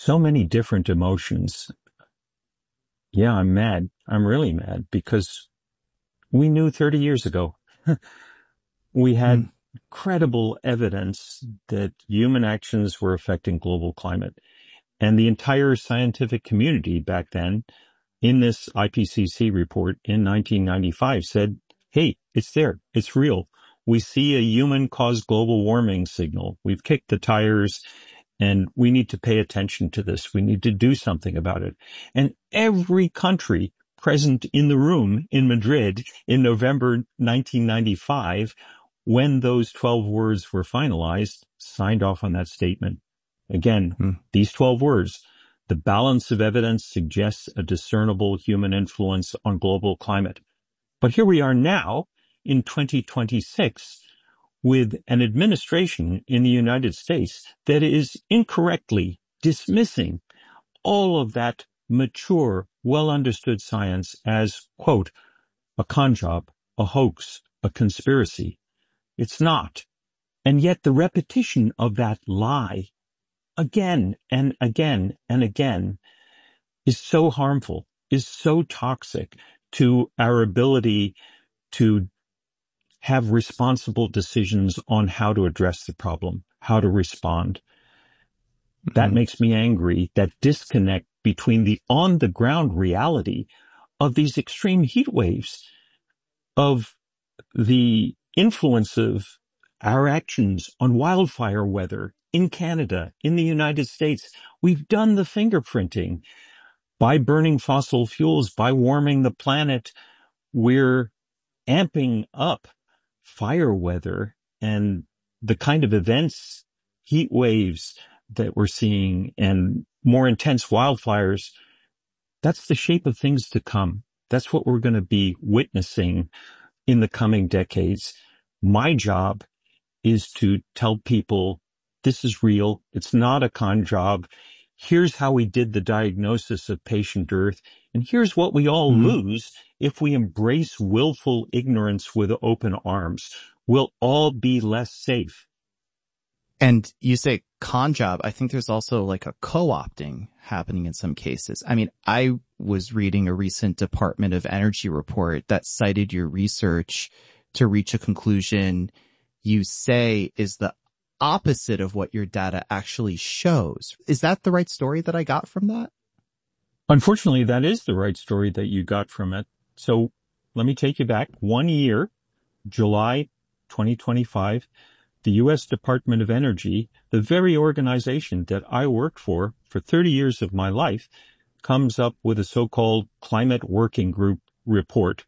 So many different emotions. Yeah, I'm mad. I'm really mad because we knew 30 years ago. We had Mm. credible evidence that human actions were affecting global climate. And the entire scientific community back then in this IPCC report in 1995 said, hey, it's there. It's real. We see a human-caused global warming signal. We've kicked the tires and we need to pay attention to this. We need to do something about it. And every country present in the room in Madrid in November 1995, when those 12 words were finalized, signed off on that statement. Again, Mm. these 12 words, the balance of evidence suggests a discernible human influence on global climate. But here we are now in 2026 with an administration in the United States that is incorrectly dismissing all of that mature, well understood science as, quote, a con job, a hoax, a conspiracy. It's not. And yet the repetition of that lie again and again and again is so harmful, is so toxic to our ability to have responsible decisions on how to address the problem, how to respond. That Mm. makes me angry, that disconnect between the on-the-ground reality of these extreme heat waves, of the influence of our actions on wildfire weather in Canada, in the United States. We've done the fingerprinting by burning fossil fuels, by warming the planet. We're amping up fire weather and the kind of events, heat waves that we're seeing and more intense wildfires. That's the shape of things to come. That's what we're going to be witnessing in the coming decades. My job is to tell people this is real. It's not a con job. Here's how we did the diagnosis of patient Earth. And here's what we all Mm. lose if we embrace willful ignorance with open arms. We'll all be less safe. And you say con job. I think there's also like a co-opting happening in some cases. I mean, I was reading a recent Department of Energy report that cited your research to reach a conclusion you say is the opposite of what your data actually shows. Is that the right story that I got from that? Unfortunately, that is the right story that you got from it. So let me take you back 1 year, July 2025. The U.S. Department of Energy, the very organization that I worked for 30 years of my life, comes up with a so-called Climate Working Group report,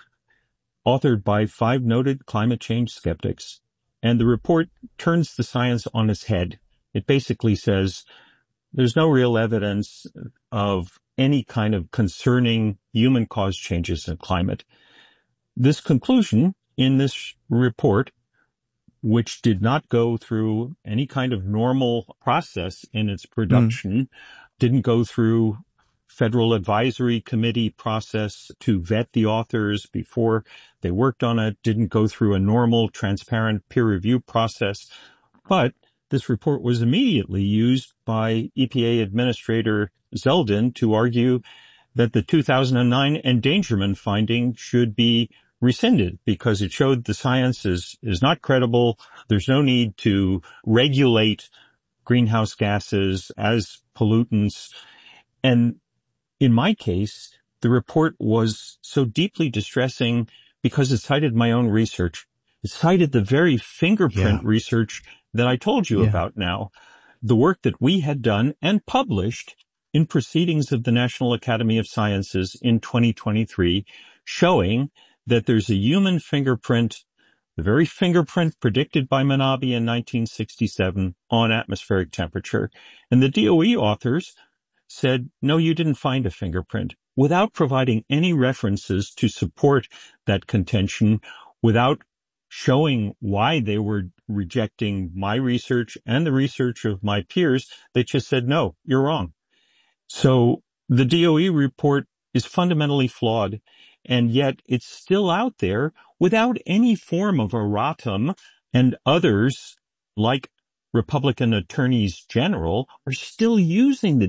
authored by 5 noted climate change skeptics. And the report turns the science on its head. It basically says there's no real evidence of any kind of concerning human-caused changes in climate. This conclusion in this report, which did not go through any kind of normal process in its production, didn't go through Federal Advisory Committee process to vet the authors before they worked on it, didn't go through a normal, transparent peer review process. But this report was immediately used by EPA Administrator Zeldin to argue that the 2009 endangerment finding should be rescinded because it showed the science is not credible. There's no need to regulate greenhouse gases as pollutants. And in my case, the report was so deeply distressing because it cited my own research. It cited the very fingerprint research that I told you about now, the work that we had done and published in Proceedings of the National Academy of Sciences in 2023, showing that there's a human fingerprint, the very fingerprint predicted by Manabe in 1967 on atmospheric temperature. And the DOE authors said, no, you didn't find a fingerprint, without providing any references to support that contention, without showing why they were rejecting my research and the research of my peers. They just said, no, you're wrong. So the DOE report is fundamentally flawed, and yet it's still out there without any form of erratum, and others, like Republican attorneys general, are still using the